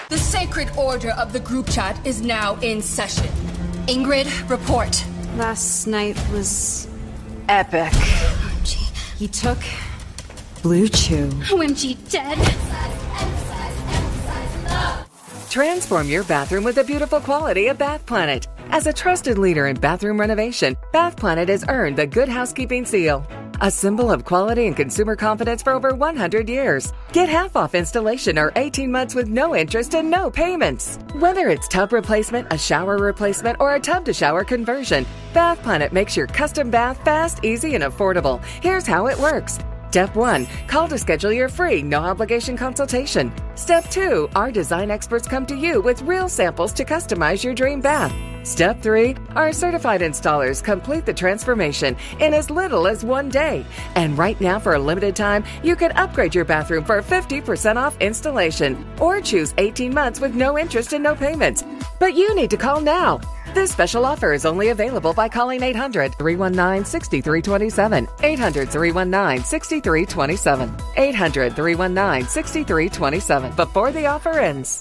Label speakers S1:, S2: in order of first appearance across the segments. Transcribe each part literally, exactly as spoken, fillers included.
S1: The sacred order of the group chat is now in session. Ingrid, report.
S2: Last night was epic.
S1: O M G.
S2: He took Blue Chew.
S1: O M G, dead.
S3: Transform your bathroom with the beautiful quality of Bath Planet. As a trusted leader in bathroom renovation, Bath Planet has earned the Good Housekeeping seal, a symbol of quality and consumer confidence for over one hundred years. Get half off installation or eighteen months with no interest and no payments. Whether it's tub replacement, a shower replacement, or a tub-to-shower conversion, Bath Planet makes your custom bath fast, easy, and affordable. Here's how it works. Step one, call to schedule your free, no-obligation consultation. Step two, our design experts come to you with real samples to customize your dream bath. Step three, our certified installers complete the transformation in as little as one day. And right now, for a limited time, you can upgrade your bathroom for fifty percent off installation or choose eighteen months with no interest and no payments. But you need to call now. This special offer is only available by calling eight hundred, three one nine, six three two seven, eight hundred, three one nine, six three two seven, eight hundred, three one nine, six three two seven before the offer ends.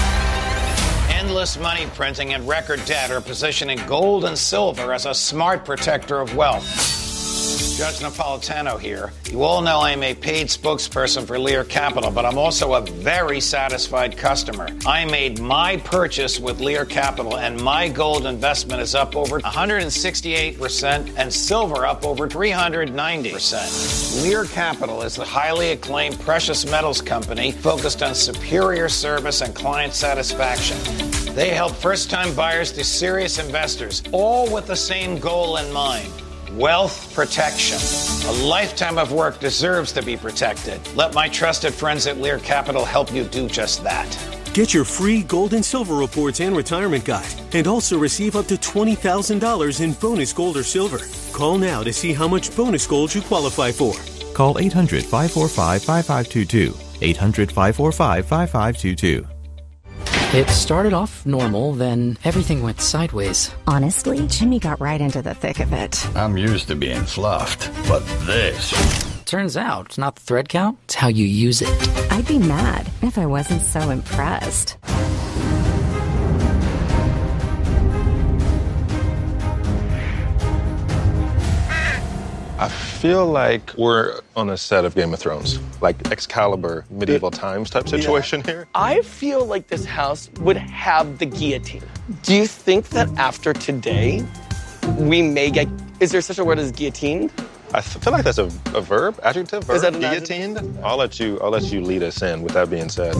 S4: Endless money printing and record debt are positioning gold and silver as a smart protector of wealth. Judge Napolitano here. You all know I'm a paid spokesperson for Lear Capital, but I'm also a very satisfied customer. I made my purchase with Lear Capital, and my gold investment is up over one hundred sixty-eight percent and silver up over three hundred ninety percent. Lear Capital is the highly acclaimed precious metals company focused on superior service and client satisfaction. They help first-time buyers to serious investors, all with the same goal in mind. Wealth protection. A lifetime of work deserves to be protected. Let my trusted friends at Lear Capital help you do just that.
S5: Get your free gold and silver reports and retirement guide, and also receive up to twenty thousand dollars in bonus gold or silver. Call now to see how much bonus gold you qualify for.
S6: Call eight hundred, five four five, five five two two. eight hundred, five four five, five five two two.
S7: It started off normal, then everything went sideways.
S2: Honestly, Jimmy got right into the thick of it.
S8: I'm used to being fluffed, but this...
S7: Turns out, it's not the thread count, it's how you use it.
S2: I'd be mad if I wasn't so impressed.
S9: I feel like we're on a set of Game of Thrones, like Excalibur, medieval times type situation yeah. here.
S10: I feel like this house would have the guillotine. Do you think that after today, we may get, is there such a word as guillotined?
S9: I feel like that's a, a verb, adjective, verb,
S10: is that an
S9: guillotined.
S10: Adjective?
S9: I'll let you, I'll let you lead us in with that being said.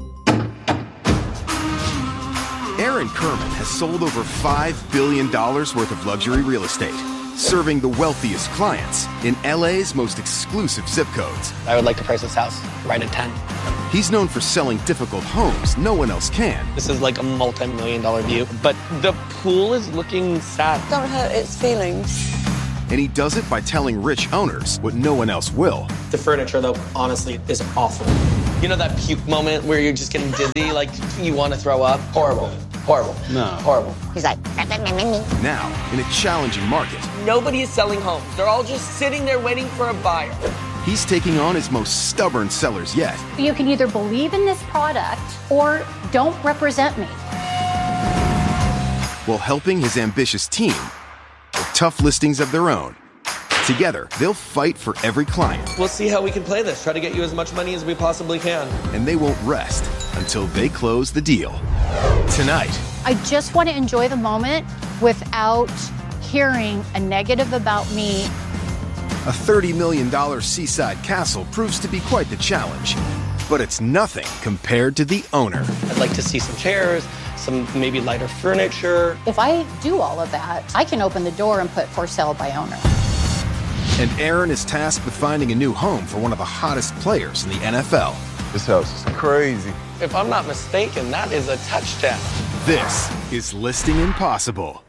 S11: Aaron Kerman has sold over five billion dollars worth of luxury real estate, serving the wealthiest clients in L A's most exclusive zip codes.
S10: I would like to price this house right at ten.
S11: He's known for selling difficult homes no one else can.
S10: This is like a multi-million dollar view, but the pool is looking sad.
S12: Don't hurt its feelings.
S11: And he does it by telling rich owners what no one else will.
S10: The furniture, though, honestly, is awful. You know that puke moment where you're just getting dizzy, like you want to throw up? Horrible. Horrible.
S9: No.
S10: Horrible.
S12: He's like,
S11: now, in a challenging market,
S10: nobody is selling homes. They're all just sitting there waiting for a buyer.
S11: He's taking on his most stubborn sellers yet.
S13: You can either believe in this product or don't represent me.
S11: While helping his ambitious team with tough listings of their own. Together, they'll fight for every client.
S10: We'll see how we can play this. Try to get you as much money as we possibly can.
S11: And they won't rest until they close the deal. Tonight.
S13: I just want to enjoy the moment without hearing a negative about me.
S11: A thirty million dollars seaside castle proves to be quite the challenge, but it's nothing compared to the owner.
S10: I'd like to see some chairs, some maybe lighter furniture.
S13: If I do all of that, I can open the door and put for sale by owner.
S11: And Aaron is tasked with finding a new home for one of the hottest players in the N F L.
S9: This house is crazy.
S10: If I'm not mistaken, that is a touchdown.
S11: This is Listing Impossible.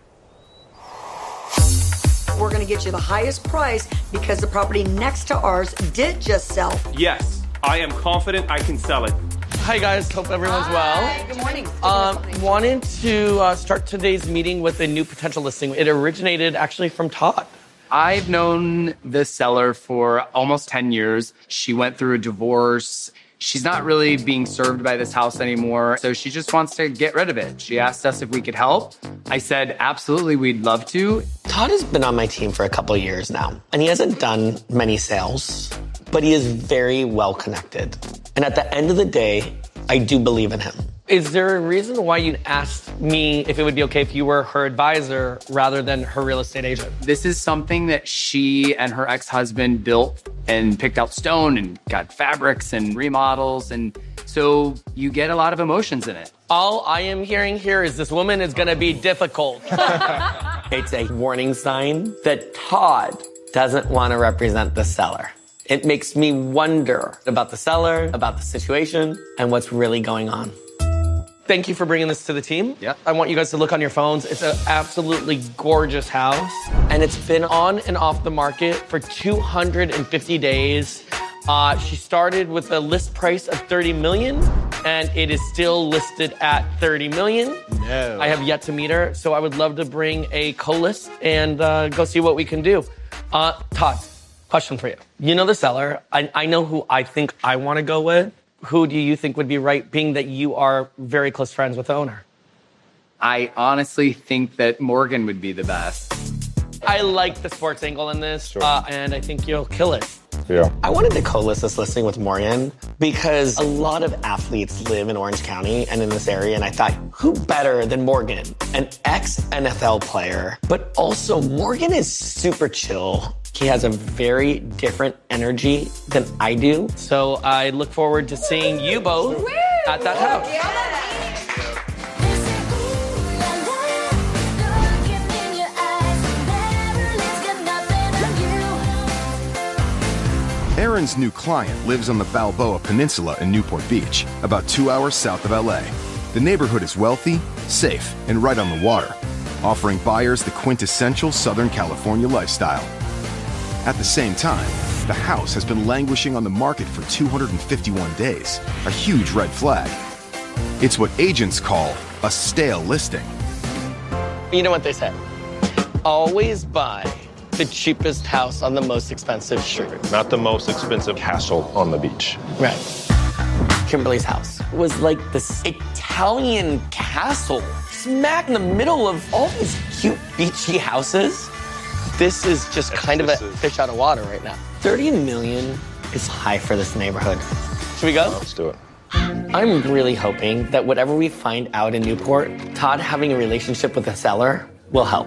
S14: We're going to get you the highest price because the property next to ours did just sell.
S15: Yes, I am confident I can sell it.
S10: Hi guys, hope everyone's
S14: Hi.
S10: well.
S14: Good morning.
S10: Um, wanted to uh, start today's meeting with a new potential listing. It originated actually from Todd.
S16: I've known this seller for almost ten years. She went through a divorce.
S12: She's not really being served by this house anymore, so she just wants to get rid of it. She asked us if we could help. I said, absolutely, we'd love to.
S10: Todd has been on my team for a couple of years now, and he hasn't done many sales, but he is very well connected. And at the end of the day, I do believe in him. Is there a reason why you asked me if it would be okay if you were her advisor rather than her real estate agent?
S12: This is something that she and her ex-husband built and picked out stone and got fabrics and remodels. And so you get a lot of emotions in it.
S10: All I am hearing here is this woman is going to be difficult. It's a warning sign that Todd doesn't want to represent the seller. It makes me wonder about the seller, about the situation, and what's really going on. Thank you for bringing this to the team.
S12: Yeah.
S10: I want you guys to look on your phones. It's an absolutely gorgeous house. And it's been on and off the market for two hundred fifty days. Uh, she started with a list price of thirty million dollars, and it is still listed at thirty million dollars.
S12: No.
S10: I have yet to meet her, so I would love to bring a co-list and uh, go see what we can do. Uh, Todd, question for you. You know the seller. I, I know who I think I want to go with. Who do you think would be right, being that you are very close friends with the owner?
S12: I honestly think that Morgan would be the best.
S10: I like the sports angle in this,
S9: Sure.
S10: uh, and I think you'll kill it.
S9: Yeah.
S10: I wanted to co-list this listing with Morgan because a lot of athletes live in Orange County and in this area, and I thought, who better than Morgan? An ex-N F L player, but also Morgan is super chill. He has a very different energy than I do. So I look forward to seeing you both Woo! At that house.
S16: Yeah.
S11: Aaron's new client lives on the Balboa Peninsula in Newport Beach, about two hours south of L A. The neighborhood is wealthy, safe, and right on the water, offering buyers the quintessential Southern California lifestyle. At the same time, the house has been languishing on the market for two hundred fifty-one days, a huge red flag. It's what agents call a stale listing.
S10: You know what they say? Always buy the cheapest house on the most expensive street.
S9: Not the most expensive castle on the beach.
S10: Right. Kimberly's house was like this Italian castle, smack in the middle of all these cute beachy houses. This is just kind of a fish out of water right now. thirty million is high for this neighborhood. Should we go?
S9: Let's do it.
S10: I'm really hoping that whatever we find out in Newport, Todd having a relationship with the seller will help.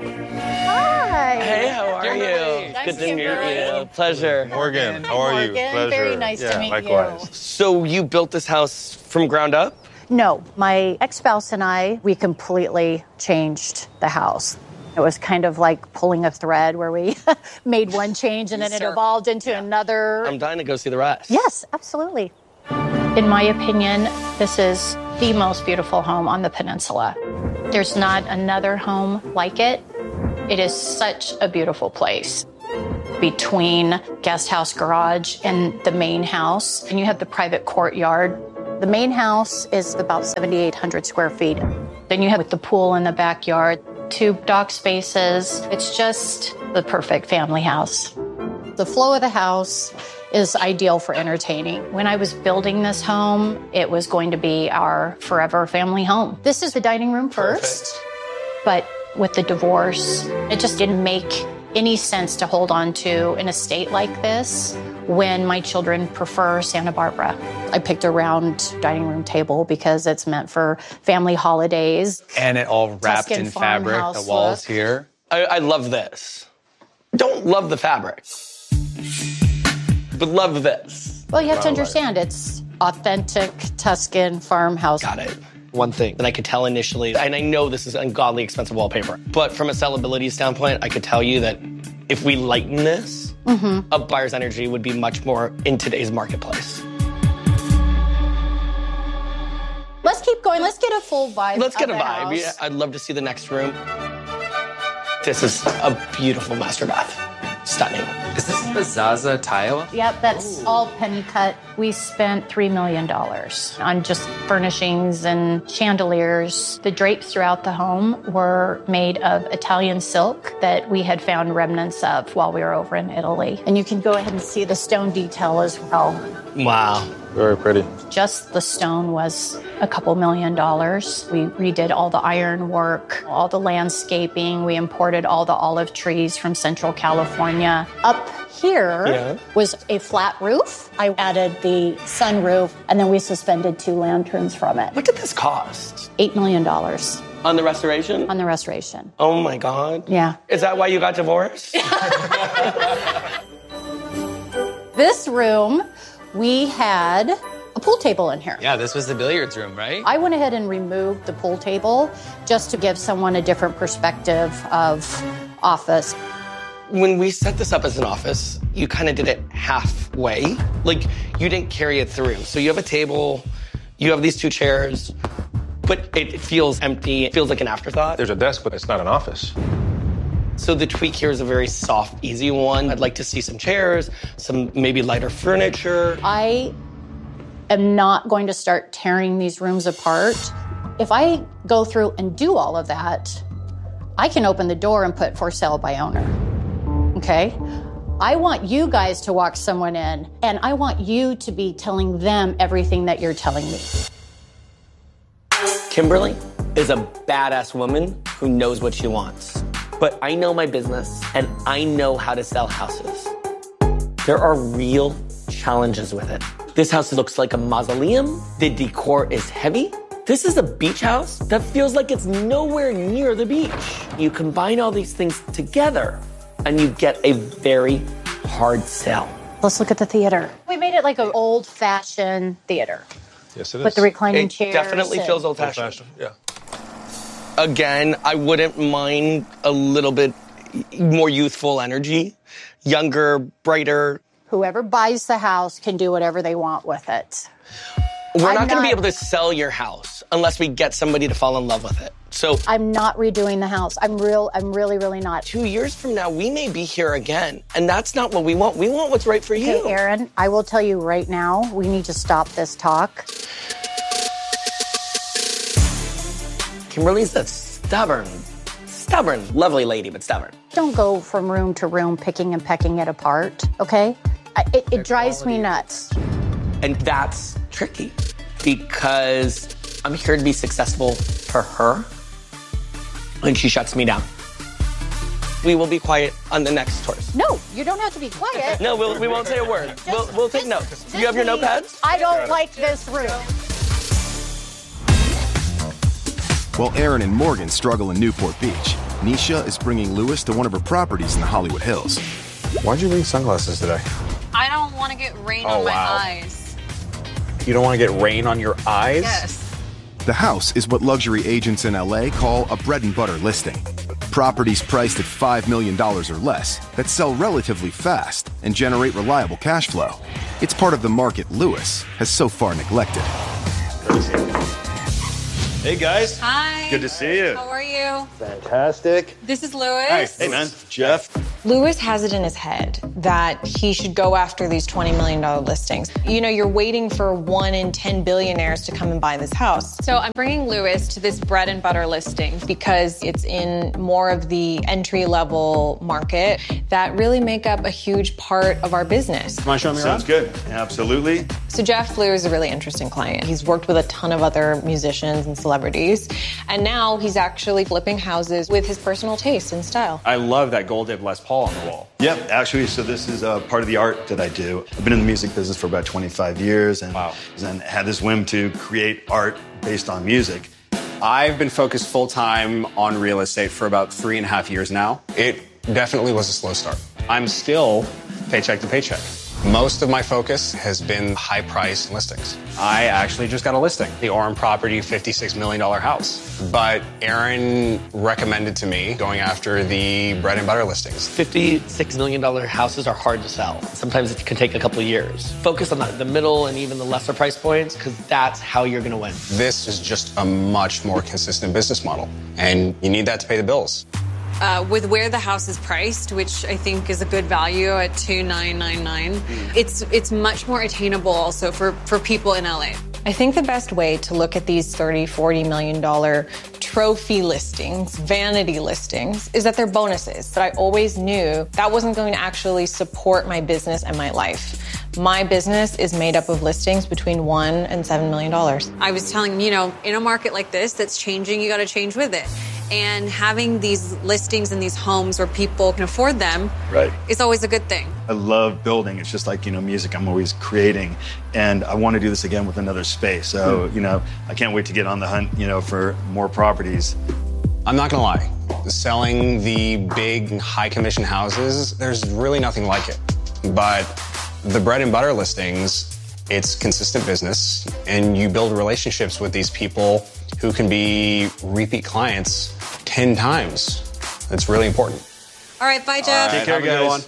S16: Hi.
S10: Hey, how are you?
S16: Nice
S10: Good to
S16: to
S10: meet
S16: meet
S10: you. Pleasure.
S9: Morgan, how are you?
S16: Morgan.
S9: Pleasure.
S16: Very nice to
S9: yeah,
S16: meet
S9: likewise.
S16: you.
S10: So you built this house from ground up?
S13: No, my ex-spouse and I, we completely changed the house. It was kind of like pulling a thread where we made one change and then it evolved into yeah. another.
S10: I'm dying to go see the rest.
S13: Yes, absolutely. In my opinion, this is the most beautiful home on the peninsula. There's not another home like it. It is such a beautiful place. Between guest house garage and the main house, and you have the private courtyard. The main house is about seventy-eight hundred square feet. Then you have with the pool in the backyard, two dock spaces. It's just the perfect family house. The flow of the house is ideal for entertaining. When I was building this home, it was going to be our forever family home. This is the dining room first, perfect. But with the divorce, it just didn't make any sense to hold on to an estate like this when my children prefer Santa Barbara. I picked a round dining room table because it's meant for family holidays.
S12: And it all wrapped
S13: Tuscan
S12: in fabric, the walls
S13: look.
S12: here.
S10: I, I love this. Don't love the fabric, but love this.
S13: Well, you have to understand, it's authentic Tuscan farmhouse.
S10: Got it. One thing that I could tell initially, and I know this is ungodly expensive wallpaper, but from a sellability standpoint, I could tell you that if we lighten this, mm-hmm. a buyer's energy would be much more in today's marketplace.
S13: Let's keep going. Let's get a full vibe.
S10: Let's get a
S13: the
S10: vibe. Yeah, I'd love to see the next room. This is a beautiful master bath. Stunning.
S12: Is this the Zaza tile?
S13: Yep, that's Ooh. all penny cut. We spent three million dollars on just furnishings and chandeliers. The drapes throughout the home were made of Italian silk that we had found remnants of while we were over in Italy. And you can go ahead and see the stone detail as well.
S9: Wow. Very pretty.
S13: Just the stone was a couple million dollars. We redid all the iron work, all the landscaping. We imported all the olive trees from Central California. Up here yeah. was a flat roof. I added the sunroof, and then we suspended two lanterns from it.
S10: What did this cost?
S13: Eight million dollars.
S10: On the restoration?
S13: On the restoration.
S10: Oh my God.
S13: Yeah.
S10: Is that why you got divorced?
S13: This room, we had a pool table in here.
S12: Yeah, this was the billiards room, right?
S13: I went ahead and removed the pool table just to give someone a different perspective of office.
S10: When we set this up as an office, you kind of did it halfway. Like, you didn't carry it through. So you have a table, you have these two chairs, but it feels empty. It feels like an afterthought.
S9: There's a desk, but it's not an office.
S10: So the tweak here is a very soft, easy one. I'd like to see some chairs, some maybe lighter furniture.
S13: I am not going to start tearing these rooms apart. If I go through and do all of that, I can open the door and put for sale by owner. Okay? I want you guys to walk someone in, and I want you to be telling them everything that you're telling me.
S10: Kimberly is a badass woman who knows what she wants. But I know my business, and I know how to sell houses. There are real challenges with it. This house looks like a mausoleum. The decor is heavy. This is a beach house that feels like it's nowhere near the beach. You combine all these things together, and you get a very hard sell.
S13: Let's look at the theater. We made it like an old-fashioned theater.
S9: Yes, it is.
S13: With the reclining
S10: it
S13: chairs.
S10: It definitely
S13: and...
S10: feels old-fashioned.
S9: Old-fashioned, yeah.
S10: Again, I wouldn't mind a little bit more youthful energy, younger, brighter.
S13: Whoever buys the house can do whatever they want with it.
S10: We're
S13: I'm
S10: not going to
S13: not...
S10: be able to sell your house unless we get somebody to fall in love with it. So
S13: I'm not redoing the house. I'm real. I'm really, really not.
S10: Two years from now, we may be here again, and that's not what we want. We want what's right for you.
S13: Hey, Aaron, I will tell you right now, we need to stop this talk.
S10: Kimberly's a stubborn, stubborn, lovely lady, but stubborn.
S13: Don't go from room to room picking and pecking it apart, okay? I, it it drives me nuts.
S10: And that's tricky because I'm here to be successful for her, and she shuts me down. We will be quiet on the next tours.
S13: No, you don't have to be quiet.
S10: No, we'll, we won't say a word. Just, we'll, we'll take notes.
S13: Just
S10: You have your notepads?
S13: I don't like this room.
S11: While Aaron and Morgan struggle in Newport Beach, Nisha is bringing Lewis to one of her properties in the Hollywood Hills.
S9: Why'd you bring sunglasses today?
S16: I don't want to get rain
S9: oh,
S16: on my
S9: wow.
S16: eyes.
S17: You don't want to get rain on your eyes?
S16: Yes.
S11: The house is what luxury agents in L A call a bread and butter listing. Properties priced at five million dollars or less that sell relatively fast and generate reliable cash flow. It's part of the market Lewis has so far neglected.
S17: Hey, guys.
S16: Hi.
S17: Good to see you.
S16: How are you?
S17: Fantastic.
S16: This is Lewis.
S17: Hi. Hey, man. Jeff.
S18: Lewis has it in his head that he should go after these twenty million dollars listings. You know, you're waiting for one in ten billionaires to come and buy this house.
S16: So I'm bringing Lewis to this bread and butter listing
S18: because it's in more of the entry-level market that really make up a huge part of our business.
S17: You want to show me around? Sounds good. Absolutely.
S18: So Jeff Blue is a really interesting client. He's worked with a ton of other musicians and celebrities, and now he's actually flipping houses with his personal taste and style.
S17: I love that gold Dave Les Paul on the wall.
S19: Yep, actually, so this is uh, part of the art that I do. I've been in the music business for about twenty-five years, and,
S17: wow.
S19: and had this whim to create art based on music.
S17: I've been focused full-time on real estate for about three and a half years now.
S20: It definitely was a slow start.
S17: I'm still paycheck to paycheck.
S20: Most of my focus has been high-priced listings.
S17: I actually just got a listing. The Orem property, fifty-six million dollars house.
S20: But Aaron recommended to me going after the bread and butter listings.
S10: fifty-six million dollars houses are hard to sell. Sometimes it can take a couple of years. Focus on the, the middle and even the lesser price points, because that's how you're going to win.
S20: This is just a much more consistent business model, and you need that to pay the bills.
S16: Uh, with where the house is priced, which I think is a good value at two nine nine nine, it's it's much more attainable also for, for people in L A.
S18: I think the best way to look at these thirty, forty million dollar trophy listings, vanity listings, is that they're bonuses. But I always knew that wasn't going to actually support my business and my life. My business is made up of listings between one and seven million dollars.
S16: I was telling them, you know, in a market like this that's changing, you got to change with it. And having these listings and these homes where people can afford them
S19: right.
S16: is always a good thing.
S19: I love building. It's just like, you know, music. I'm always creating. And I want to do this again with another space. So, you know, I can't wait to get on the hunt, you know, for more properties.
S20: I'm not going to lie. Selling the big, high-commission houses, there's really nothing like it. But the bread and butter listings, it's consistent business, and you build relationships with these people who can be repeat clients ten times. That's really important.
S16: All right, bye, Jeff.
S19: Take care, guys.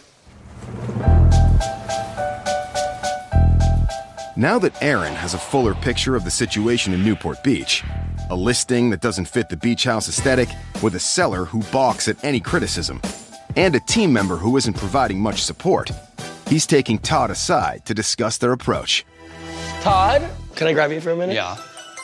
S11: Now that Aaron has a fuller picture of the situation in Newport Beach, a listing that doesn't fit the beach house aesthetic, with a seller who balks at any criticism, and a team member who isn't providing much support, he's taking Todd aside to discuss their approach.
S10: Todd, can I grab you for a minute?
S20: Yeah.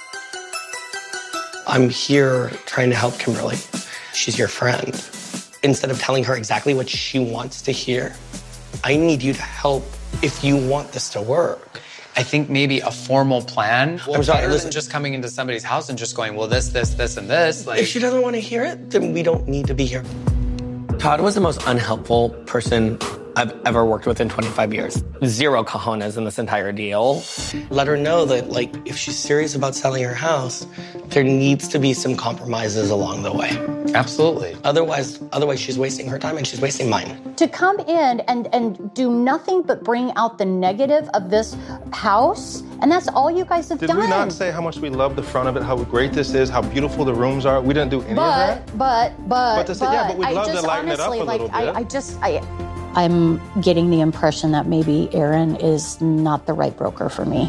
S10: I'm here trying to help Kimberly. She's your friend. Instead of telling her exactly what she wants to hear, I need you to help if you want this to work.
S12: I think maybe a formal plan.
S10: Well, I'm sorry,
S12: better
S10: listen.
S12: than just coming into somebody's house and just going, well, this, this, this, and this. Like,
S10: if she doesn't want to hear it, then we don't need to be here. Todd was the most unhelpful person I've ever worked with in twenty-five years. Zero cojones in this entire deal. Let her know that, like, if she's serious about selling her house, there needs to be some compromises along the way.
S12: Absolutely.
S10: Otherwise, otherwise she's wasting her time and she's wasting mine.
S13: To come in and, and do nothing but bring out the negative of this house, and that's all you guys have
S9: Did
S13: done.
S9: we not say how much we love the front of it, how great this is, how beautiful the rooms are? We didn't do any
S13: but,
S9: of that?
S13: But, but,
S9: But to say, yeah, but we'd
S13: I
S9: love to
S13: just
S9: lighten it up
S13: honestly,
S9: a little
S13: like,
S9: bit.
S13: I, I just, I... I'm getting the impression that maybe Aaron is not the right broker for me.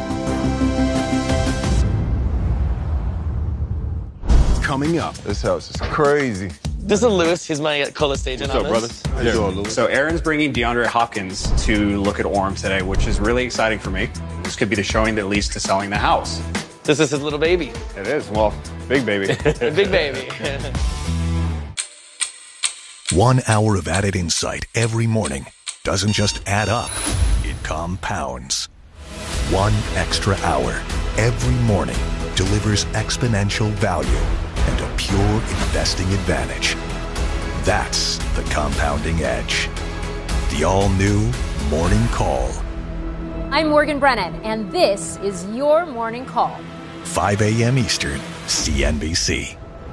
S11: Coming up.
S21: This house is crazy.
S10: This is Lewis. He's my co-estate agent on this.
S21: brothers? How you doing, Lewis?
S17: So Aaron's bringing DeAndre Hopkins to look at Orem today, which is really exciting for me. This could be the showing that leads to selling the house.
S10: This is his little baby.
S21: It is. Well, big baby.
S10: Big baby.
S22: One hour of added insight every morning doesn't just add up, it compounds. One extra hour every morning delivers exponential value and a pure investing advantage. That's the compounding edge. The all-new Morning Call.
S23: I'm Morgan Brennan, and this is your Morning Call.
S22: five a.m. Eastern, C N B C.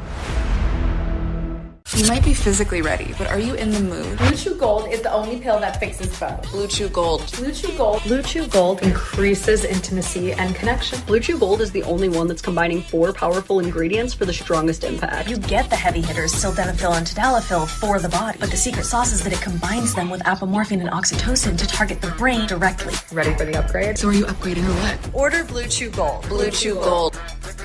S24: You might be physically ready, but are you in the mood?
S1: Blue Chew Gold is the only pill that fixes both.
S24: Blue Chew Gold.
S1: Blue Chew Gold.
S25: Blue Chew Gold increases intimacy and connection. Blue Chew Gold is the only one that's combining four powerful ingredients for the strongest impact.
S26: You get the heavy hitters, sildenafil and tadalafil, for the body, but the secret sauce is that it combines them with apomorphine and oxytocin to target the brain directly.
S25: Ready for the upgrade?
S24: So are you upgrading or what?
S26: Order Blue Chew Gold.
S24: Blue Chew Gold.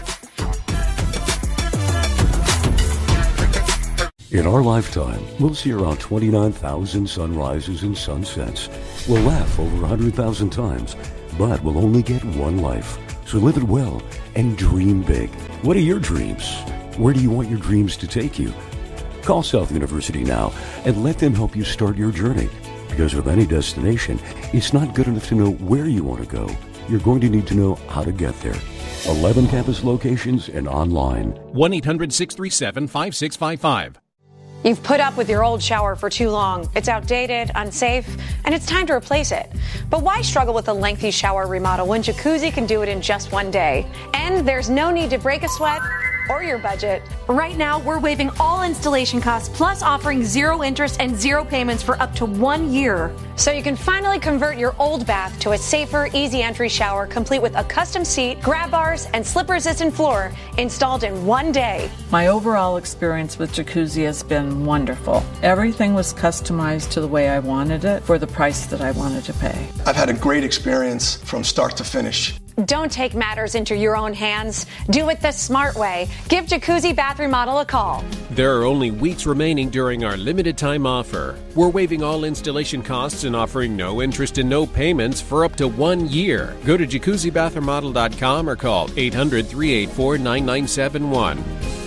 S27: In our lifetime, we'll see around twenty-nine thousand sunrises and sunsets. We'll laugh over one hundred thousand times, but we'll only get one life. So live it well and dream big. What are your dreams? Where do you want your dreams to take you? Call South University now and let them help you start your journey. Because with any destination, it's not good enough to know where you want to go. You're going to need to know how to get there. eleven campus locations and online.
S28: one eight hundred six three seven five six five five.
S29: You've put up with your old shower for too long. It's outdated, unsafe, and it's time to replace it. But why struggle with a lengthy shower remodel when Jacuzzi can do it in just one day? And there's no need to break a sweat or your budget.
S30: Right now, we're waiving all installation costs, plus offering zero interest and zero payments for up to one year.
S29: So you can finally convert your old bath to a safer, easy entry shower, complete with a custom seat, grab bars, and slip-resistant floor installed in one day.
S31: My overall experience with Jacuzzi has been wonderful. Everything was customized to the way I wanted it for the price that I wanted to pay.
S32: I've had a great experience from start to finish.
S29: Don't take matters into your own hands. Do it the smart way. Give Jacuzzi Bath Remodel a call.
S28: There are only weeks remaining during our limited time offer. We're waiving all installation costs and offering no interest and no payments for up to one year. Go to jacuzzi bath remodel dot com or call eight hundred, three eight four, nine nine seven one.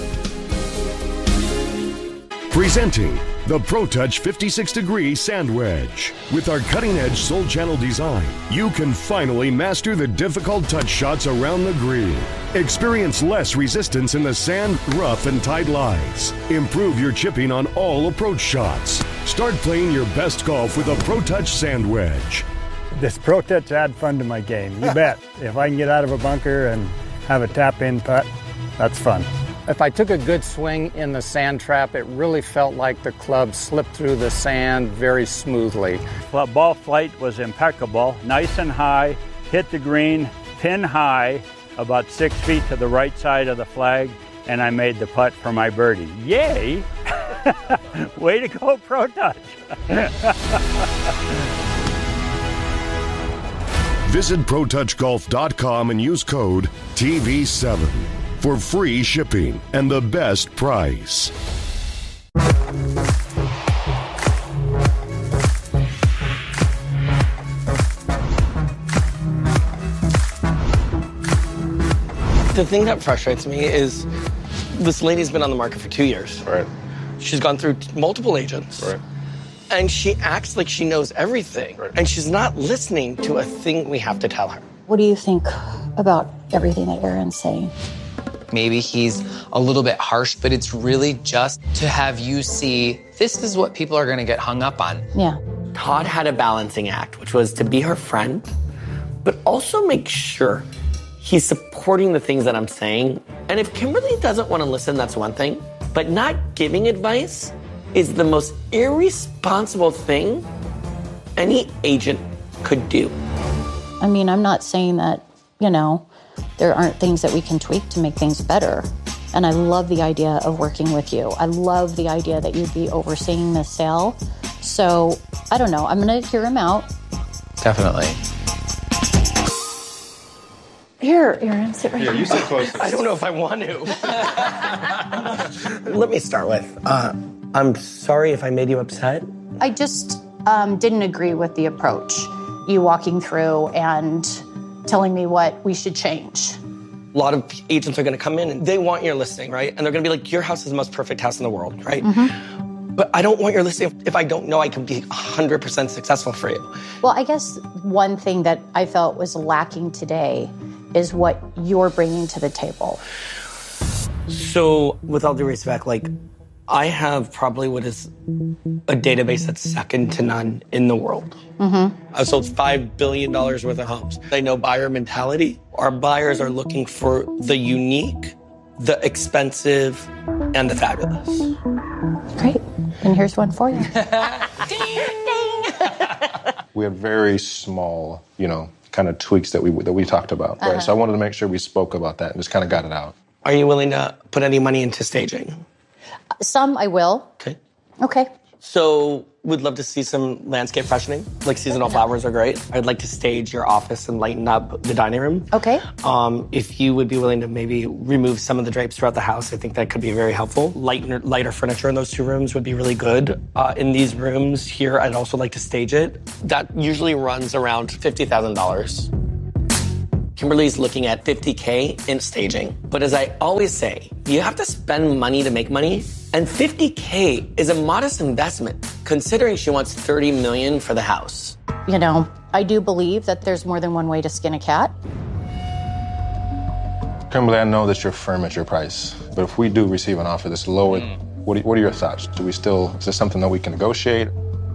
S2: Presenting the ProTouch fifty-six degree Sand Wedge. With our cutting-edge Soul Channel design, you can finally master the difficult touch shots around the green. Experience less resistance in the sand, rough, and tight lies. Improve your chipping on all approach shots. Start playing your best golf with a ProTouch Sand Wedge.
S3: This ProTouch add fun to my game, you bet. If I can get out of a bunker and have a tap-in putt, that's fun.
S4: If I took a good swing in the sand trap, it really felt like the club slipped through the sand very smoothly.
S3: Well, ball flight was impeccable, nice and high, hit the green, pin high, about six feet to the right side of the flag, and I made the putt for my birdie. Yay! Way to go, ProTouch!
S2: Visit pro touch golf dot com and use code T V seven for free shipping and the best price.
S10: The thing that frustrates me is this lady's been on the market for two years.
S9: Right.
S10: She's gone through multiple agents.
S9: Right.
S10: And she acts like she knows everything. Right. And she's not listening to a thing we have to tell her.
S5: What do you think about everything that Aaron's saying?
S6: Maybe he's a little bit harsh, but it's really just to have you see this is what people are going to get hung up on.
S5: Yeah.
S10: Todd had a balancing act, which was to be her friend, but also make sure he's supporting the things that I'm saying. And if Kimberly doesn't want to listen, that's one thing. But not giving advice is the most irresponsible thing any agent could do.
S5: I mean, I'm not saying that, you know, there aren't things that we can tweak to make things better. And I love the idea of working with you. I love the idea that you'd be overseeing this sale. So, I don't know. I'm going to hear him out.
S6: Definitely.
S5: Here, Aaron, sit right here.
S10: Here, you sit close. I don't know if I want to. Let me start with, uh, I'm sorry if I made you upset.
S5: I just um, didn't agree with the approach. You walking through and telling me what we should change.
S10: A lot of agents are going to come in and they want your listing, right? And they're going to be like, your house is the most perfect house in the world, right? Mm-hmm. But I don't want your listing if I don't know I can be one hundred percent successful for you.
S5: Well, I guess one thing that I felt was lacking today is what you're bringing to the table.
S10: So, with all due respect, like, I have probably what is a database that's second to none in the world. Mm-hmm. I've sold five billion dollars worth of homes. I know buyer mentality. Our buyers are looking for the unique, the expensive, and the fabulous.
S5: Great. And here's one for you.
S9: We had very small, you know, kind of tweaks that we that we talked about, right?
S5: Uh-huh.
S9: So I wanted to make sure we spoke about that and just kind of got it out.
S10: Are you willing to put any money into staging?
S5: Some I will.
S10: Okay.
S5: Okay.
S10: So, would love to see some landscape freshening. Like seasonal flowers are great. I'd like to stage your office and lighten up the dining room.
S5: Okay.
S10: Um, if you would be willing to maybe remove some of the drapes throughout the house, I think that could be very helpful. Lighter, lighter furniture in those two rooms would be really good. Uh, in these rooms here, I'd also like to stage it. That usually runs around fifty thousand dollars. Kimberly's looking at fifty K in staging. But as I always say, you have to spend money to make money. And fifty K is a modest investment, considering she wants thirty million dollars for the house.
S5: You know, I do believe that there's more than one way to skin a cat.
S9: Kimberly, I know that you're firm at your price, but if we do receive an offer that's lower, mm. what, are, what are your thoughts? Do we still, is this something that we can negotiate?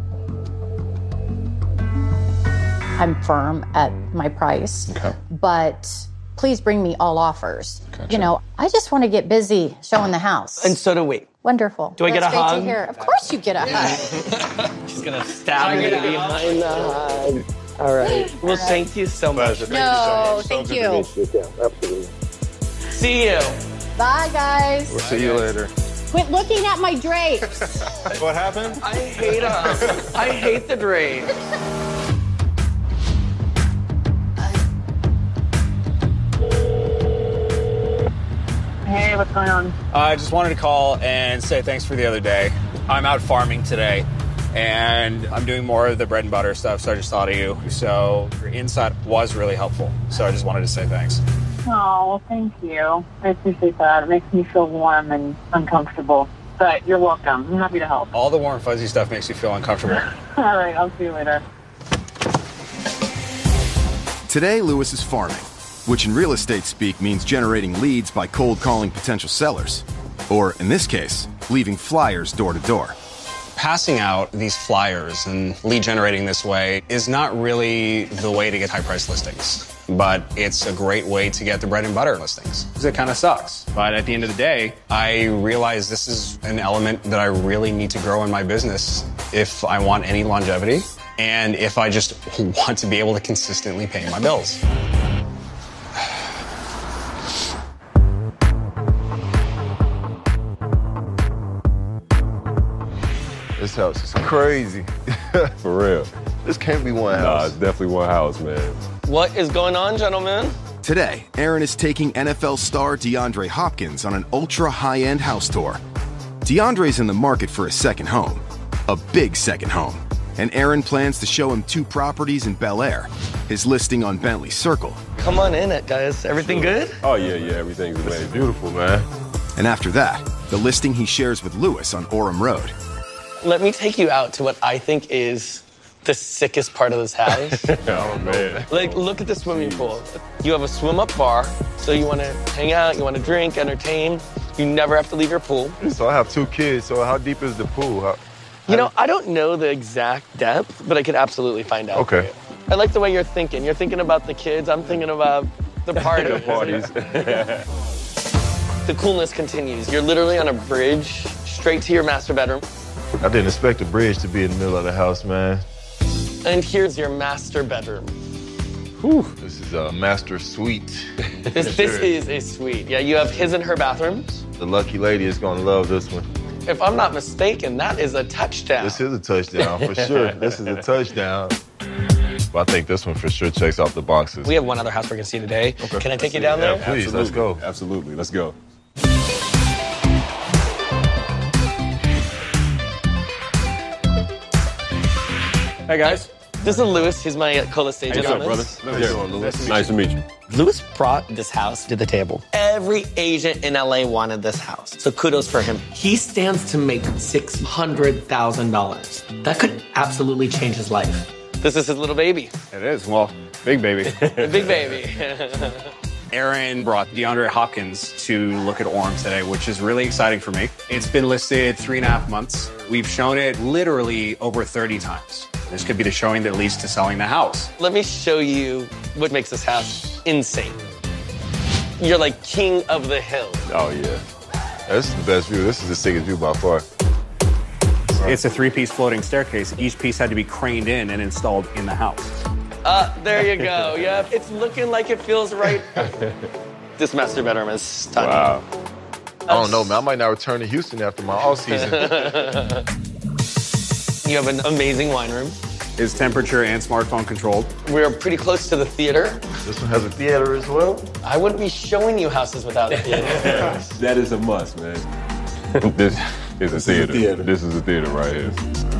S5: I'm firm at my price,
S9: okay.
S5: But please bring me all offers.
S9: Gotcha.
S5: You know, I just want to get busy showing the house.
S10: And so do we.
S5: Wonderful.
S10: Do I
S5: That's
S10: get a
S5: great
S10: hug?
S5: To hear. Of course you get a hug.
S10: She's going to stab me behind the hug. All right. Well, right. Thank you so much.
S5: Pleasure. No, thank you. So
S10: thank you. Absolutely. See you.
S5: Bye, guys.
S9: We'll see you later.
S5: Quit looking at my drapes.
S9: What happened?
S10: I hate them. I hate the drapes.
S7: what's going on?
S17: I just wanted to call and say thanks for the other day. I'm out farming today, and I'm doing more of the bread and butter stuff, so I just thought of you. So your insight was really helpful, so I just wanted to say thanks.
S7: Oh, well, thank you. I appreciate that. It makes me feel warm and uncomfortable. But you're welcome. I'm happy to help.
S17: All the warm, fuzzy stuff makes you feel uncomfortable.
S7: All right, I'll see you later.
S8: Today, Lewis is farming, which in real estate speak means generating leads by cold calling potential sellers. Or, in this case, leaving flyers door to door.
S17: Passing out these flyers and lead generating this way is not really the way to get high price listings, but it's a great way to get the bread and butter listings. It kind of sucks, but at the end of the day, I realize this is an element that I really need to grow in my business if I want any longevity and if I just want to be able to consistently pay my bills.
S21: This house is crazy. For real. This can't be one house. Nah, it's definitely one house, man.
S10: What is going on, gentlemen?
S8: Today, Aaron is taking N F L star DeAndre Hopkins on an ultra high-end house tour. DeAndre's in the market for a second home, a big second home, and Aaron plans to show him two properties in Bel Air, his listing on Bentley Circle.
S10: Come on in it, guys. Everything sure. good?
S21: Oh, yeah, yeah, everything's amazing. Beautiful, man.
S8: And after that, the listing he shares with Lewis on Orem Road.
S10: Let me take you out to what I think is the sickest part of this house.
S21: Oh, man.
S10: Like, look at the swimming pool. You have a swim-up bar, so you want to hang out, you want to drink, entertain. You never have to leave your pool.
S21: So I have two kids, so how deep is the pool? How,
S10: you know, I don't know the exact depth, but I could absolutely find out.
S21: Okay.
S10: I like the way you're thinking. You're thinking about the kids. I'm thinking about the party.
S21: The parties.
S10: The coolness continues. You're literally on a bridge straight to your master bedroom.
S21: I didn't expect the bridge to be in the middle of the house, man.
S10: And here's your master bedroom.
S21: Whew. This is a master suite.
S10: This, this is a suite. Yeah, you have his and her bathrooms.
S21: The lucky lady is gonna love this one.
S10: If I'm not mistaken, that is a touchdown.
S21: This is a touchdown, for sure. This is a touchdown. But I think this one for sure checks off the boxes.
S10: We have one other house we're gonna see today. Okay. Can I take you down
S21: yeah,
S10: there?
S21: Please,
S10: Absolutely.
S21: Let's go. Absolutely, let's go.
S17: Hey, guys.
S10: This is Lewis. He's my co-list agent
S21: Hey,
S10: on
S21: brother?
S10: this.
S21: How you doing, Lewis? Nice to meet you.
S10: Lewis brought this house to the table. Every agent in L A wanted this house, so kudos for him. He stands to make six hundred thousand dollars. That could absolutely change his life. This is his little baby.
S17: It is. Well, big baby.
S10: Big baby.
S17: Aaron brought DeAndre Hopkins to look at Orem today, which is really exciting for me. It's been listed three and a half months. We've shown it literally over thirty times. This could be the showing that leads to selling the house.
S10: Let me show you what makes this house insane. You're like king of the hill.
S21: Oh, yeah. This is the best view. This is the sickest view by far.
S17: It's a three-piece floating staircase. Each piece had to be craned in and installed in the house.
S10: Uh, there you go. Yep, it's looking like it feels right. This master bedroom is stunning.
S21: Wow. I don't know, man. I might not return to Houston after my off season.
S10: You have an amazing wine room.
S17: Is temperature and smartphone controlled?
S10: We're pretty close to the theater.
S21: This one has a theater as well?
S10: I wouldn't be showing you houses without a theater.
S21: That is a must, man. This is a
S17: This
S21: theater.
S17: is a theater.
S21: This is a theater right here.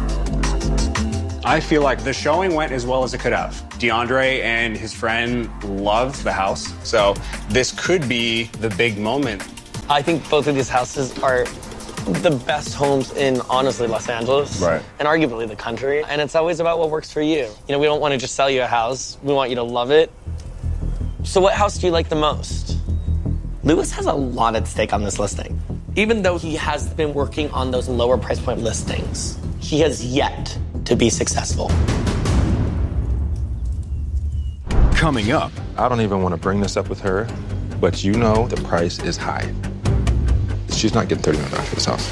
S17: I feel like the showing went as well as it could have. DeAndre and his friend loved the house, so this could be the big moment.
S10: I think both of these houses are the best homes in, honestly, Los Angeles.
S21: Right.
S10: And arguably the country. And it's always about what works for you. You know, we don't want to just sell you a house. We want you to love it. So what house do you like the most? Lewis has a lot at stake on this listing. Even though he has been working on those lower price point listings, he has yet to be successful.
S8: Coming up.
S9: I don't even want to bring this up with her, but you know the price is high. She's not getting thirty million dollars for this house.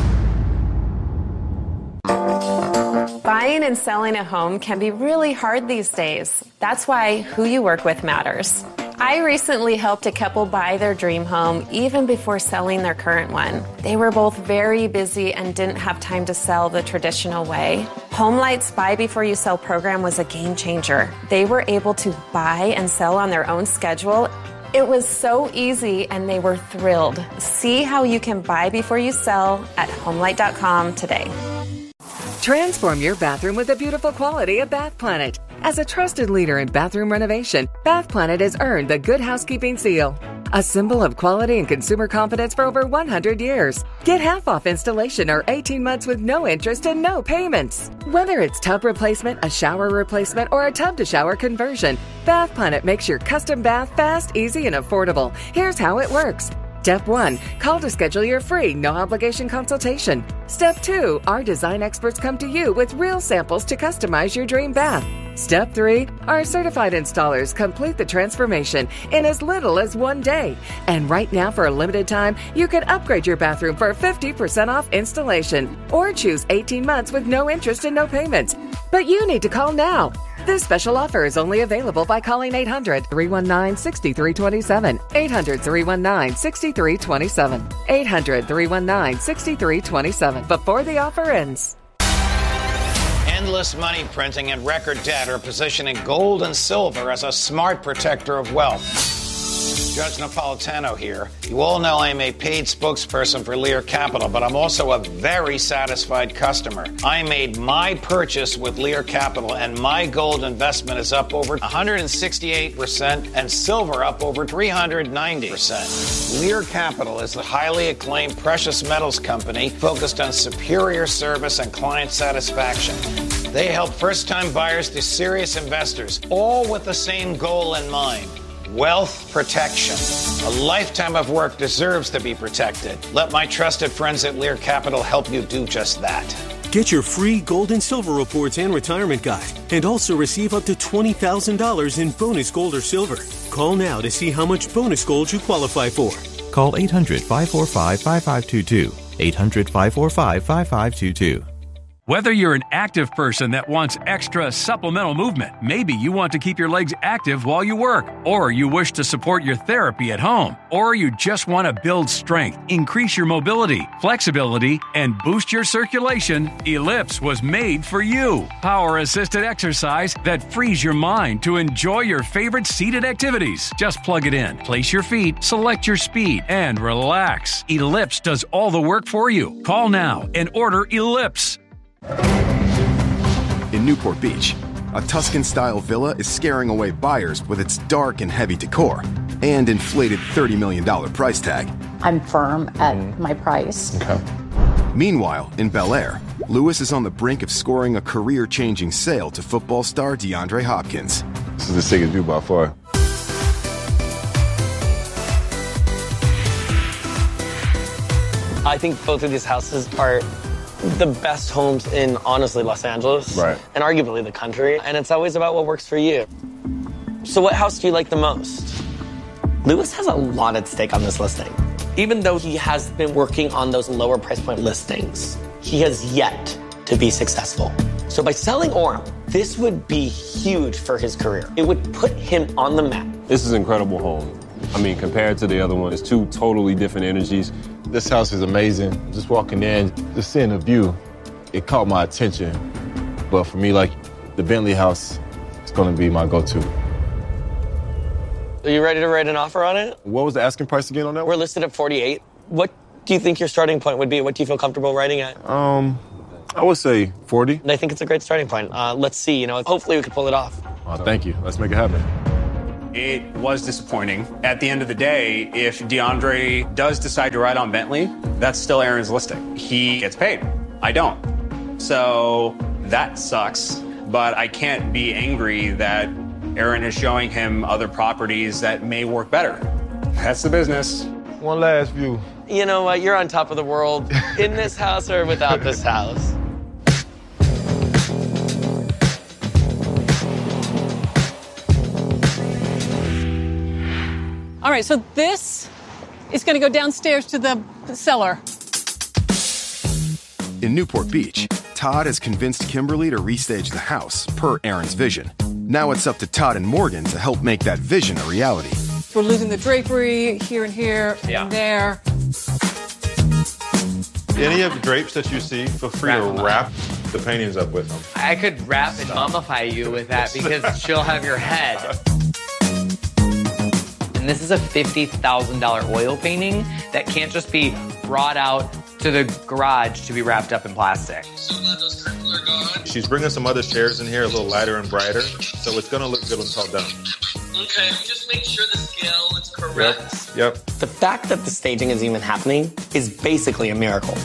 S29: Buying and selling a home can be really hard these days. That's why who you work with matters. I recently helped a couple buy their dream home even before selling their current one. They were both very busy and didn't have time to sell the traditional way. HomeLight's Buy Before You Sell program was a game changer. They were able to buy and sell on their own schedule
S24: It was so easy and they were thrilled. See how you can buy before you sell at homelight dot com today.
S11: Transform your bathroom with the beautiful quality of Bath Planet. As a trusted leader in bathroom renovation, Bath Planet has earned the Good Housekeeping seal, a symbol of quality and consumer confidence for over one hundred years. Get half off installation or eighteen months with no interest and no payments. Whether it's tub replacement, a shower replacement, or a tub-to-shower conversion, Bath Planet makes your custom bath fast, easy, and affordable. Here's how it works. Step one, call to schedule your free, no-obligation consultation. Step two, our design experts come to you with real samples to customize your dream bath. Step three, our certified installers complete the transformation in as little as one day. And right now, for a limited time, you can upgrade your bathroom for fifty percent off installation or choose eighteen months with no interest and no payments. But you need to call now. This special offer is only available by calling eight hundred, three one nine, six three two seven, eight hundred, three one nine, six three two seven, eight hundred, three one nine, six three two seven before the offer ends.
S12: Endless money printing and record debt are positioning gold and silver as a smart protector of wealth. Judge Napolitano here. You all know I'm a paid spokesperson for Lear Capital, but I'm also a very satisfied customer. I made my purchase with Lear Capital, and my gold investment is up over one hundred sixty-eight percent and silver up over three hundred ninety percent. Lear Capital is a highly acclaimed precious metals company focused on superior service and client satisfaction. They help first-time buyers to serious investors, all with the same goal in mind. Wealth protection. A lifetime of work deserves to be protected. Let my trusted friends at Lear Capital help you do just that.
S13: Get your free gold and silver reports and retirement guide, and also receive up to twenty thousand dollars in bonus gold or silver. Call now to see how much bonus gold you qualify for.
S14: Call eight hundred, five four five, five five two two. eight hundred, five four five, five five two two.
S15: Whether you're an active person that wants extra supplemental movement, maybe you want to keep your legs active while you work, or you wish to support your therapy at home, or you just want to build strength, increase your mobility, flexibility, and boost your circulation, Ellipse was made for you. Power-assisted exercise that frees your mind to enjoy your favorite seated activities. Just plug it in, place your feet, select your speed, and relax. Ellipse does all the work for you. Call now and order Ellipse.
S8: In Newport Beach, a Tuscan-style villa is scaring away buyers with its dark and heavy decor and inflated thirty million dollars price tag.
S5: I'm firm at mm. my price.
S8: Okay. Meanwhile, in Bel Air, Lewis is on the brink of scoring a career-changing sale to football star DeAndre Hopkins.
S21: This is the sickest view by far.
S10: I think both of these houses are the best homes in, honestly, Los Angeles.
S21: Right.
S10: And arguably the country. And it's always about what works for you. So what house do you like the most? Lewis has a lot at stake on this listing. Even though he has been working on those lower price point listings, he has yet to be successful. So by selling Orem, this would be huge for his career. It would put him on the map.
S21: This is an incredible home. I mean, compared to the other one, it's two totally different energies.
S16: This house is amazing. Just walking in, just seeing the view, it caught my attention. But for me, like, the Bentley house is going to be my go-to.
S10: Are you ready to write an offer on it?
S21: What was the asking price again on that one?
S10: We're listed at forty-eight. What do you think your starting point would be? What do you feel comfortable writing at?
S21: Um, I would say forty.
S10: And I think it's a great starting point. Uh, let's see, you know, hopefully we can pull it off.
S21: Uh, thank you. Let's make it happen.
S17: It was disappointing. At the end of the day, if DeAndre does decide to ride on Bentley, that's still Aaron's listing. He gets paid. I don't. So that sucks. But I can't be angry that Aaron is showing him other properties that may work better. That's the business.
S16: One last view.
S10: You know what? You're on top of the world in this house or without this house.
S18: All right, so this is going to go downstairs to the cellar.
S8: In Newport Beach, Todd has convinced Kimberly to restage the house per Aaron's vision. Now it's up to Todd and Morgan to help make that vision a reality.
S18: We're losing the drapery here and here yeah. and there.
S21: Any of the drapes that you see, feel free wrap to wrap the paintings up with them.
S6: I could wrap and mummify you with that because she'll have your head. And And this is a fifty thousand dollars oil painting that can't just be brought out to the garage to be wrapped up in plastic.
S9: So glad those curtains are gone. She's bringing some other chairs in here, a little lighter and brighter, so it's going to look good when it's all done.
S10: Okay, just make sure the scale is correct.
S9: Yep, yep.
S10: The fact that the staging is even happening is basically a miracle.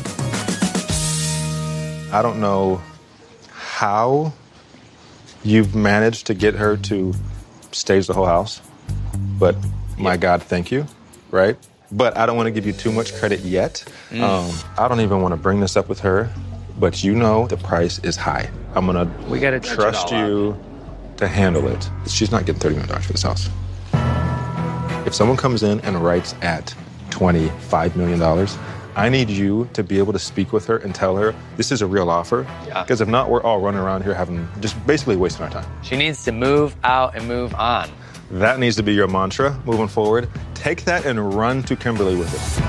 S9: I don't know how you've managed to get her to stage the whole house, but my God, thank you, right? But I don't want to give you too much credit yet. Mm. Um, I don't even want to bring this up with her, but you know the price is high. I'm going to
S6: we gotta
S9: trust you to handle it. She's not getting thirty million dollars for this house. If someone comes in and writes at twenty-five million dollars, I need you to be able to speak with her and tell her this is a real offer.
S6: Yeah.
S9: Because if not, we're all running around here having, just basically wasting our time.
S6: She needs to move out and move on.
S9: That needs to be your mantra moving forward. Take that and run to Kimberly with it.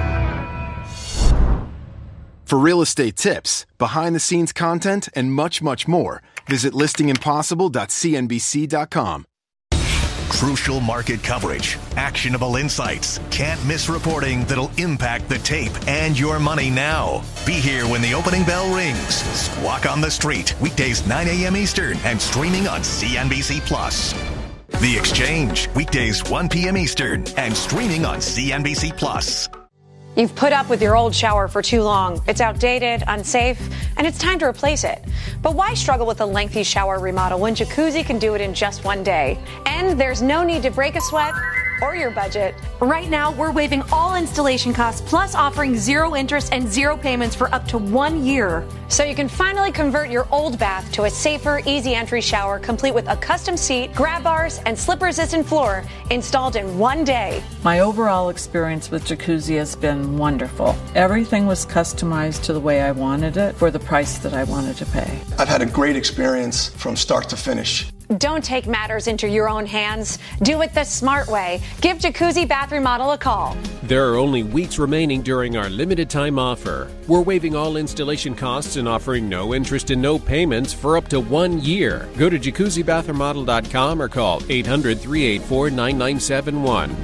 S8: For real estate tips, behind-the-scenes content, and much, much more, visit listing impossible dot c n b c dot com.
S1: Crucial market coverage, actionable insights, can't miss reporting that'll impact the tape and your money now. Be here when the opening bell rings. Squawk on the Street, weekdays nine a.m. Eastern and streaming on C N B C Plus. The Exchange, weekdays one p.m. Eastern and streaming on C N B C Plus.
S29: You've put up with your old shower for too long. It's outdated, unsafe, and it's time to replace it. But why struggle with a lengthy shower remodel when Jacuzzi can do it in just one day? And there's no need to break a sweat or your budget.
S19: Right now, we're waiving all installation costs, plus offering zero interest and zero payments for up to one year.
S29: So you can finally convert your old bath to a safer, easy entry shower, complete with a custom seat, grab bars, and slip-resistant floor installed in one day.
S20: My overall experience with Jacuzzi has been wonderful. Everything was customized to the way I wanted it for the price that I wanted to pay.
S22: I've had a great experience from start to finish.
S29: Don't take matters into your own hands. Do it the smart way. Give Jacuzzi Bath Remodel a call.
S23: There are only weeks remaining during our limited time offer. We're waiving all installation costs and offering no interest and no payments for up to one year. Go to jacuzzi bath remodel dot com or call eight hundred, three eight four, nine nine seven one.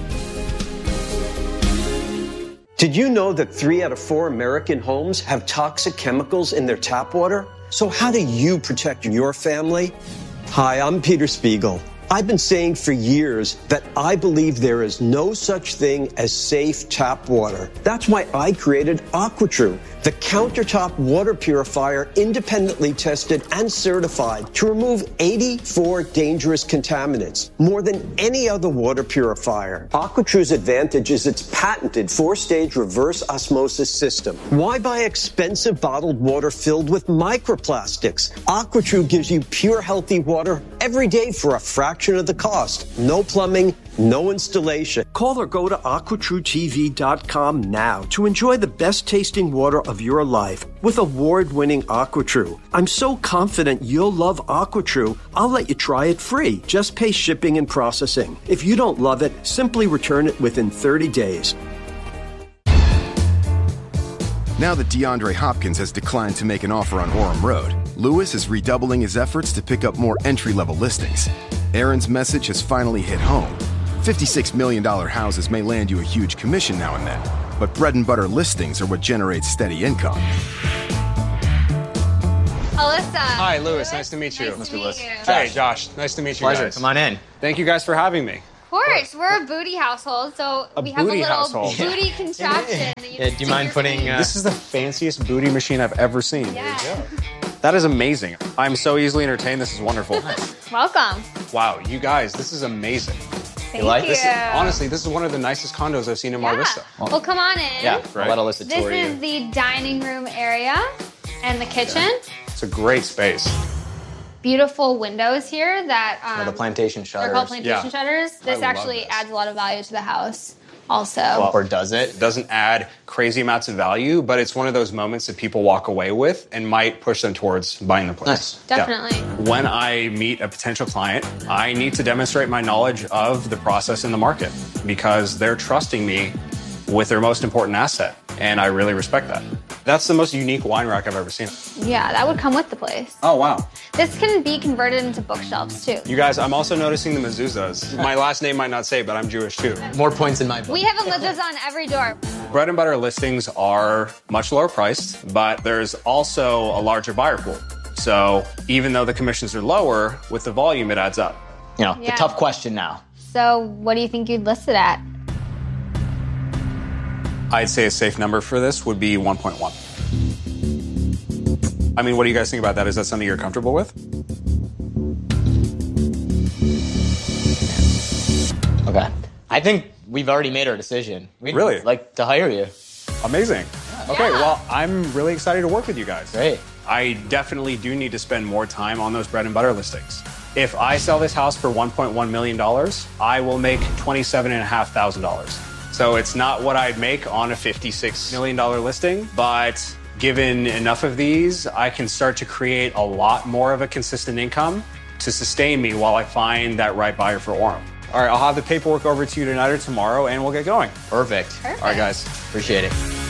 S25: Did you know that three out of four American homes have toxic chemicals in their tap water? So how do you protect your family? Hi, I'm Peter Spiegel. I've been saying for years that I believe there is no such thing as safe tap water. That's why I created AquaTrue, the countertop water purifier independently tested and certified to remove eighty-four dangerous contaminants, more than any other water purifier. AquaTrue's advantage is its patented four-stage reverse osmosis system. Why buy expensive bottled water filled with microplastics? AquaTrue gives you pure, healthy water every day for a fraction of the cost. No plumbing, no installation. Call or go to aqua true t v dot com now to enjoy the best tasting water of your life with award-winning AquaTrue. I'm so confident you'll love AquaTrue, I'll let you try it free. Just pay shipping and processing. If you don't love it, simply return it within thirty days.
S8: Now that DeAndre Hopkins has declined to make an offer on Orem Road, Lewis is redoubling his efforts to pick up more entry-level listings. Aaron's message has finally hit home. fifty-six million dollars houses may land you a huge commission now and then, but bread and butter listings are what generates steady income.
S26: Alyssa.
S17: Hi, Lewis. Nice to meet you.
S26: Nice to meet you.
S17: Hey, Josh. Nice to meet you Pleasure. guys. Come on in. Thank you guys for having me.
S26: Of course, we're a booty household, so
S17: A
S26: we have a
S17: booty
S26: little
S17: household.
S26: booty contraption. That you
S17: Yeah,
S26: can
S17: do you
S26: stick
S17: mind
S26: your
S17: putting...
S26: finger
S17: Uh... This is the fanciest booty machine I've ever seen.
S26: Yeah.
S17: That is amazing. I'm so easily entertained. This is wonderful.
S26: Welcome.
S17: Wow, you guys, this is amazing.
S26: Thank you.
S17: This is, honestly, this is one of the nicest condos I've seen in Mar Vista.
S26: Well, come on in.
S17: Yeah, right. I'll let Alyssa
S26: This
S17: tour you.
S26: is the dining room area and the kitchen.
S17: It's a great space.
S26: Beautiful windows here that um,
S17: Oh, the plantation shutters.
S26: They're called plantation
S17: Yeah.
S26: shutters.
S17: I
S26: This
S17: love
S26: actually adds a lot of value to the house. Also,
S17: Well, or does it? It doesn't add crazy amounts of value, but it's one of those moments that people walk away with and might push them towards buying the place.
S26: Nice. Definitely.
S17: Yeah. When I meet a potential client, I need to demonstrate my knowledge of the process in the market because they're trusting me with their most important asset, and I really respect that. That's the most unique wine rack I've ever seen.
S26: Yeah, that would come with the place.
S17: Oh, wow.
S26: This can be converted into bookshelves too.
S17: You guys, I'm also noticing the mezuzahs. My last name might not say, but I'm Jewish too.
S6: More points in my book.
S26: We have a mezuzah on every door.
S17: Bread and butter listings are much lower priced, but there's also a larger buyer pool. So even though the commissions are lower, with the volume, it adds up.
S2: You know,
S26: Yeah.
S2: the tough question now.
S26: So what do you think you'd list it at?
S17: I'd say a safe number for this would be one point one. I mean, what do you guys think about that? Is that something you're comfortable with?
S2: Okay. I think we've already made our decision. We'd
S17: Really?
S2: like to hire you.
S17: Amazing. Okay, well, I'm really excited to work with you guys.
S2: Great.
S17: I definitely do need to spend more time on those bread and butter listings. If I sell this house for one point one million dollars, I will make twenty-seven thousand five hundred dollars. So it's not what I'd make on a fifty-six million dollars listing, but given enough of these, I can start to create a lot more of a consistent income to sustain me while I find that right buyer for Orem. All right, I'll have the paperwork over to you tonight or tomorrow, and we'll get going.
S2: Perfect.
S26: Perfect.
S17: All right, guys.
S2: Appreciate it.